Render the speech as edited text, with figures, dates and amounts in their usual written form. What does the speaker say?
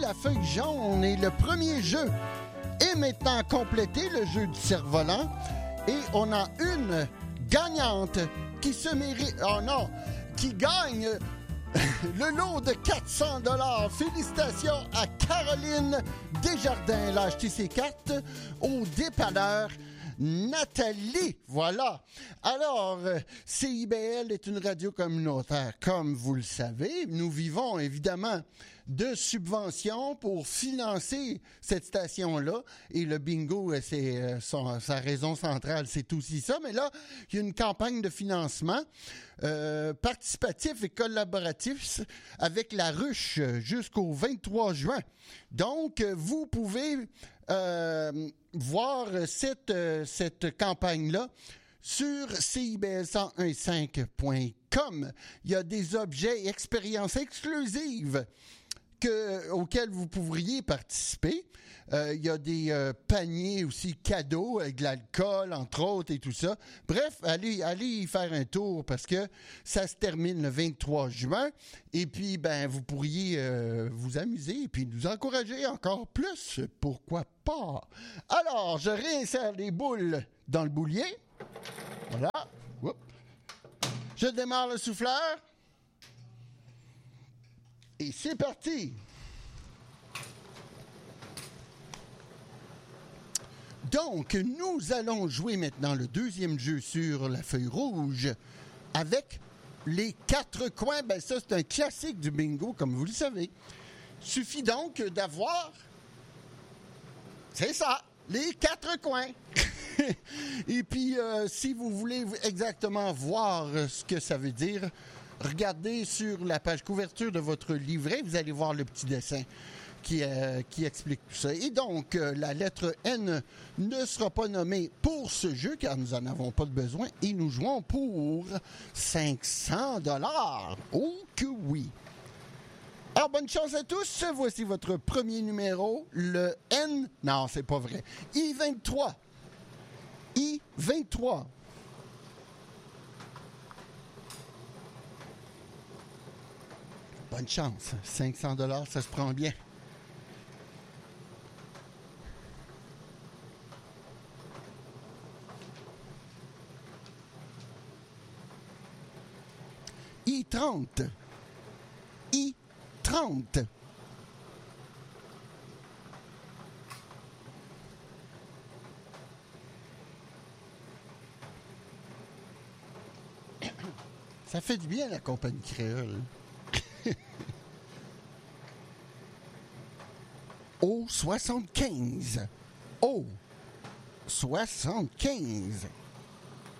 la feuille jaune et le premier jeu est maintenant complété, le jeu du cerf-volant. Et on a une gagnante qui se mérite... Oh non! Qui gagne le lot de 400 $. Félicitations à Caroline Desjardins. Elle a acheté ses cartes au dépanneur Nathalie. Voilà. Alors, CIBL est une radio communautaire, comme vous le savez. Nous vivons évidemment de subventions pour financer cette station-là. Et le bingo, c'est sa raison centrale, c'est aussi ça. Mais là, il y a une campagne de financement participatif et collaboratif avec la ruche jusqu'au 23 juin. Donc, vous pouvez voir cette campagne-là sur CIBL1015.com. Il y a des objets et expériences exclusives auxquels vous pourriez participer. Il y a des paniers aussi cadeaux avec de l'alcool, entre autres, et tout ça. Bref, allez y faire un tour parce que ça se termine le 23 juin. Et puis, vous pourriez vous amuser et puis nous encourager encore plus. Pourquoi pas? Alors, je réinsère les boules dans le boulier. Voilà. Oups. Je démarre le souffleur. Et c'est parti! Donc, nous allons jouer maintenant le deuxième jeu sur la feuille rouge avec les 4 coins. Ça, c'est un classique du bingo, comme vous le savez. Suffit donc d'avoir... C'est ça, les 4 coins. Et puis, si vous voulez exactement voir ce que ça veut dire... Regardez sur la page couverture de votre livret, vous allez voir le petit dessin qui explique tout ça. Et donc, la lettre N ne sera pas nommée pour ce jeu, car nous n'en avons pas de besoin, et nous jouons pour 500 $. Oh que oui! Alors, bonne chance à tous. Voici votre premier numéro, le N... Non, c'est pas vrai. I23. I23. Bonne chance. 500 $, ça se prend bien. I30. I30. Ça fait du bien, la compagnie créole. O75. O75.